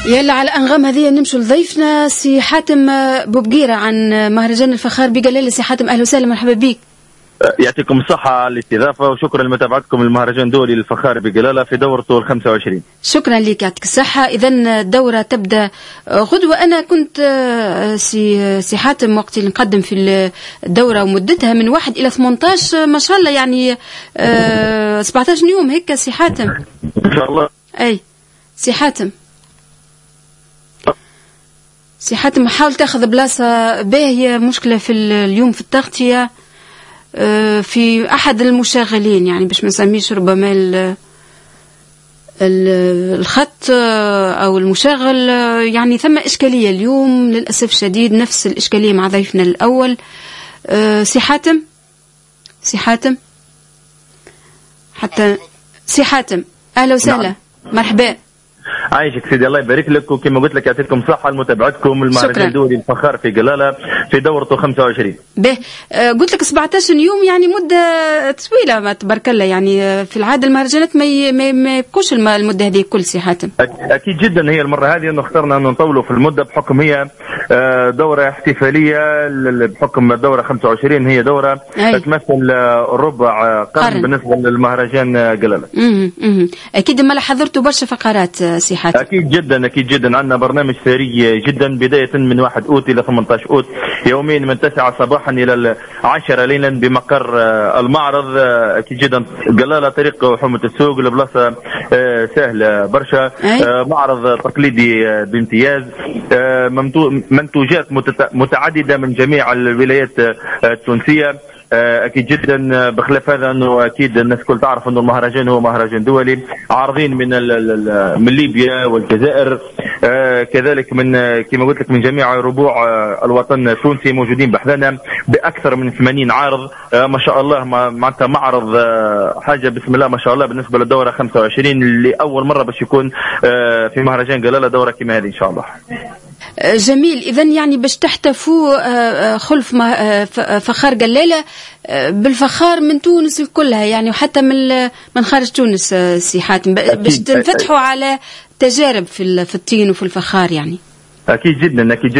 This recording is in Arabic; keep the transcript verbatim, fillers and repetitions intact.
يلا على أنغام هذه نمشوا لضيفنا سي حاتم بوبقيرة عن مهرجان الفخار بجلالة. سي حاتم أهلا وسهلا، مرحبا بك. يعطيكم الصحة على الاستضافة وشكرا لمتابعتكم المهرجان الدولي للفخار بجلالة في دورته الخمسة وعشرين. شكرا لك، يعطيك الصحة. إذن الدورة تبدأ غدوة. أنا كنت سي سي حاتم وقت اللي نقدم في الدورة ومدتها من واحد إلى ثمانية عشر ما شاء الله، يعني سبعة عشر يوم هيك. سي حاتم إن شاء الله. أي سي حاتم سي حاتم حاول تاخذ بلاصة باهية. مشكلة في اليوم في التغطية في أحد المشاغلين، يعني باش ما نسميش ربما الخط أو المشاغل، يعني ثم إشكالية اليوم للأسف شديد، نفس الإشكالية مع ضيفنا الأول سي حاتم. سي حاتم حتى سي حاتم أهلا وسهلا. نعم. مرحبا، عايشك سيدي، الله يبارك لك. وكما قلت لك يعطيكم صحة لمتابعتكم المهرجان الدولي الفخار في جلالة في دورته خمسة وعشرين. به آه قلت لك سبعة عشر يوم، يعني مدة طويلة ما تبارك الله. يعني في العادة المهرجانات ما ما يبقوش المدة هذه كل. سي حاتم أكيد جدا، هي المرة هذه أنه اخترنا أن نطوله في المدة بحكم هي دورة احتفالية، بحكم الدورة خمسة وعشرين هي دورة أي. تمثل ربع قرن بالنسبة للمهرجان جلالة. أكيد ما حضرتوا برشا فقرات سي حاتم. أكيد جدا أكيد جدا، عندنا برنامج ثري جدا بداية من واحد أوت إلى ثمانية عشر أوت، يومين من تسعة صباحا إلى العاشرة ليلا بمقر المعرض. أكيد جدا جلالة طريق حمة السوق، البلاصة سهلة برشا. معرض تقليدي بامتياز، منتوجات متعددة من جميع الولايات التونسية. أكيد جدا، بخلاف هذا أنه أكيد الناس كل تعرف أنه المهرجان هو مهرجان دولي، عارضين من من ليبيا والجزائر، كذلك من كما قلت لك من جميع ربوع الوطن التونسي موجودين بحذنا بأكثر من ثمانين عارض. ما شاء الله، معناتها معرض حاجة بسم الله ما شاء الله بالنسبة للدورة خمسة وعشرين اللي أول مرة باش يكون في مهرجان جلالة دورة كما هذه إن شاء الله. جميل. إذن يعني باش تحتفوا خلف فخار جلالة بالفخار من تونس كلها، يعني وحتى من من خارج تونس سي حاتم، باش تنفتحوا على تجارب في في الطين وفي الفخار يعني. أكيد جدا أكيد جدا.